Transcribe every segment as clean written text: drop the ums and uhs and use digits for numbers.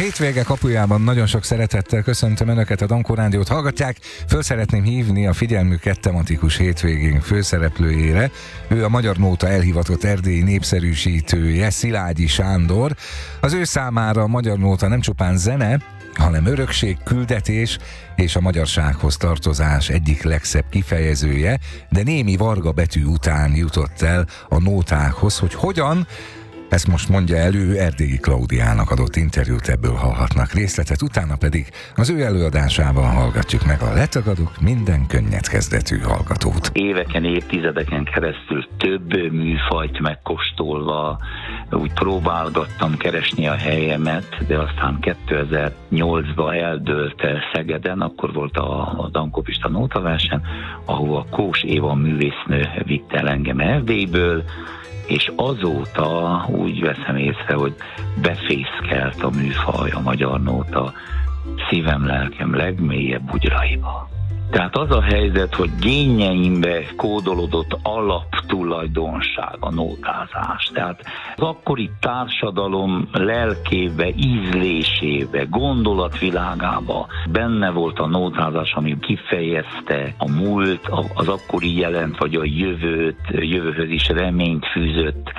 hétvége kapujában nagyon sok szeretettel köszöntöm Önöket, a Dankó Rádiót hallgatják. Föl szeretném hívni a figyelmüket tematikus hétvégén főszereplőjére. Ő a Magyar Nóta elhivatott erdélyi népszerűsítője, Szilágyi Sándor. Az ő számára a Magyar Nóta nem csupán zene, hanem örökség, küldetés és a magyarsághoz tartozás egyik legszebb kifejezője, de némi varga betű után jutott el a nótákhoz, hogy hogyan. Ezt most mondja elő, Erdélyi Klaudiának adott interjút, ebből hallhatnak részletet, utána pedig az ő előadásában hallgatjuk meg a Letagadok minden könnyed kezdetű hallgatót. Éveken, évtizedeken keresztül több műfajt megkóstolva úgy próbálgattam keresni a helyemet, de aztán 2008-ban eldőlt Szegeden, akkor volt a Dankó Pista nótaverseny, ahol a Kós Éva művésznő vitt el engem Erdélyből, és azóta úgy veszem észre, hogy befészkelt a műfaj, a magyar nóta szívem, lelkem legmélyebb bugyraiba. Tehát az a helyzet, hogy génjeimbe kódolódott alaptulajdonság a nótázás. Tehát az akkori társadalom lelkébe, ízlésébe, gondolatvilágába benne volt a nótázás, ami kifejezte a múlt, az akkori jelent, vagy a jövőhöz is reményt fűzött.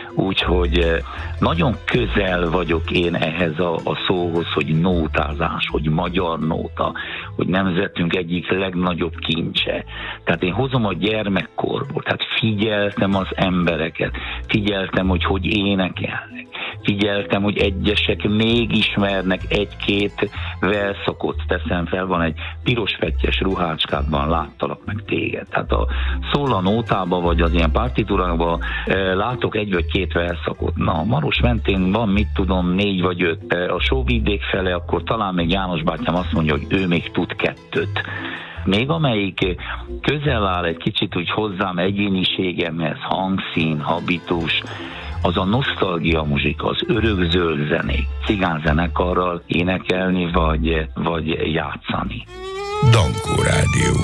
Úgyhogy nagyon közel vagyok én ehhez a szóhoz, hogy nótázás, hogy magyar nóta, hogy nemzetünk egyik legnagyobb kincse. Tehát én hozom a gyermekkorból, tehát figyeltem az embereket, figyeltem, hogy énekelnek, figyeltem, hogy egyesek még ismernek egy-két verszakot, teszem fel, van egy piros fettyes ruhácskádban láttalak meg téged. Tehát a szól a nótában, vagy az ilyen partitúrákban látok egy vagy két verszakot. Na, Maros mentén van, mit tudom, 4 vagy 5. A Sóvidék fele, akkor talán még János bátyám azt mondja, hogy ő még tud 2. Még amelyik közel áll egy kicsit úgy hozzám egyéniségemhez, hangszín, habitus, az a nosztalgia muzsika, az örökzöld zenék, cigánzenekarral énekelni vagy játszani. Dankó Rádió.